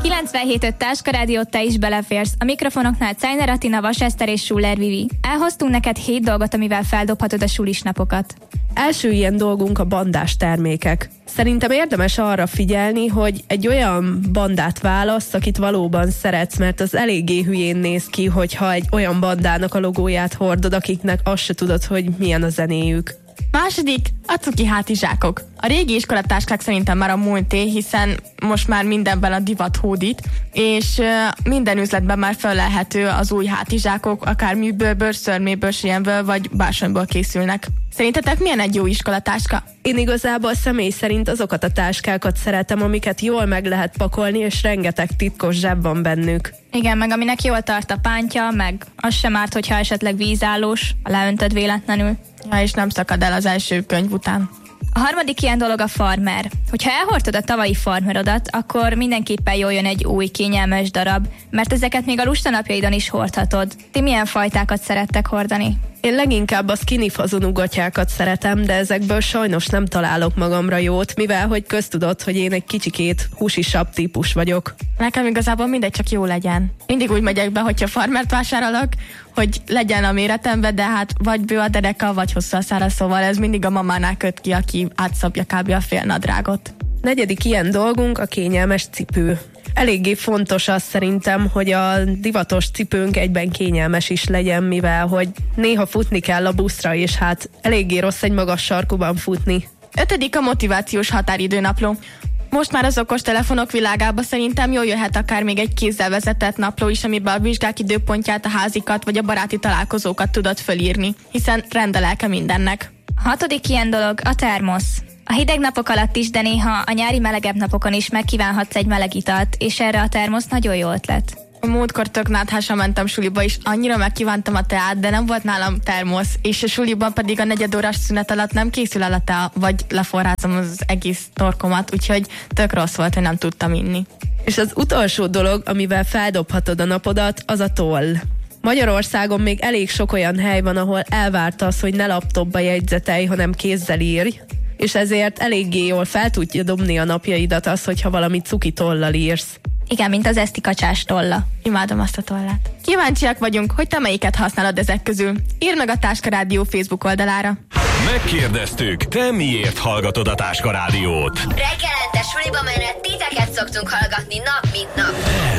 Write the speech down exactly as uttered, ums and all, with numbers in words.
kilencvenhét öt Táska Rádiót, te is beleférsz. A mikrofonoknál Czajner Atina, Vas Eszter és Schuller Vivi. Elhoztunk neked hét dolgot, amivel feldobhatod a sulis napokat. Első ilyen dolgunk a bandás termékek. Szerintem érdemes arra figyelni, hogy egy olyan bandát választ, akit valóban szeretsz, mert az eléggé hülyén néz ki, hogyha egy olyan bandának a logóját hordod, akiknek azt se tudod, hogy milyen a zenéjük. Második, a cuki hátizsákok. A régi iskolatáskák szerintem már a múlté, hiszen most már mindenben a divat hódít, és uh, minden üzletben már felelhető az új hátizsákok, akár műbőrből, szörméből, sienből vagy bársonyból készülnek. Szerintetek milyen egy jó iskolatáska? Én igazából személy szerint azokat a táskákat szeretem, amiket jól meg lehet pakolni, és rengeteg titkos zseb van bennük. Igen, meg aminek jól tart a pántja, meg az sem árt, hogyha esetleg vízállós, ha leöntöd véletlenül. Ja, és nem szakad el az első könyv után. A harmadik ilyen dolog a farmer. Hogyha elhordtad a tavalyi farmerodat, akkor mindenképpen jól jön egy új, kényelmes darab, mert ezeket még a lustanapjaidon is hordhatod. Ti milyen fajtákat szerettek hordani? Én leginkább a skinny fazonú gatyákat szeretem, de ezekből sajnos nem találok magamra jót, mivel hogy köztudott, hogy én egy kicsikét húsisabb típus vagyok. Nekem igazából mindegy, csak jó legyen. Mindig úgy megyek be, hogyha farmert vásárolok, hogy legyen a méretemben, de hát vagy bő a dereka, vagy hosszú a szára, szóval ez mindig a mamánál köt ki, aki átszabja kb. A fél nadrágot. Negyedik ilyen dolgunk a kényelmes cipő. Eléggé fontos az szerintem, hogy a divatos cipőnk egyben kényelmes is legyen, mivel hogy néha futni kell a buszra, és hát eléggé rossz egy magas sarkuban futni. Ötödik a motivációs határidőnapló. Most már az okos telefonok világába szerintem jól jöhet akár még egy kézzel vezetett napló is, amiben a vizsgák időpontját, a házikat vagy a baráti találkozókat tudod fölírni, hiszen rendelelke mindennek. A hatodik ilyen dolog a termosz. A hideg napok alatt is, de néha a nyári melegebb napokon is megkívánhatsz egy meleg italt, és erre a termosz nagyon jó ötlet. A múltkor tök náthásan mentem suliba, és annyira megkívántam a teát, de nem volt nálam termosz, és a suliban pedig a negyedórás szünet alatt nem készül el a tea, vagy leforrázom az egész torkomat, úgyhogy tök rossz volt, hogy nem tudtam inni. És az utolsó dolog, amivel feldobhatod a napodat, az a toll. Magyarországon még elég sok olyan hely van, ahol elvárt az, hogy ne laptopba jegyzetelj, hanem kézzel írj, és ezért eléggé jól fel tudja dobni a napjaidat az, hogyha valami cuki tollal írsz. Igen, mint az eszti kacsás tolla. Imádom azt a tollát. Kíváncsiak vagyunk, hogy te melyiket használod ezek közül. Írd meg a Táska Rádió Facebook oldalára. Megkérdeztük, te miért hallgatod a Táska Rádiót? Reggelente suliba menet titeket szoktunk hallgatni nap mint nap.